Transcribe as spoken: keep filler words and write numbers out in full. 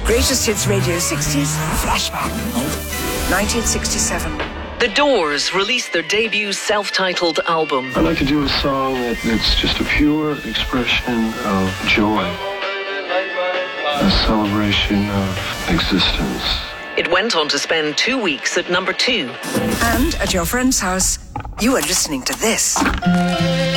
Greatest Hits Radio sixties Flashback. nineteen sixty-seven. The Doors released their debut self-titled album. I'd like to do a song that, that's just a pure expression of joy, a celebration of existence. It went on to spend two weeks at number two. And at your friend's house, you were listening to this.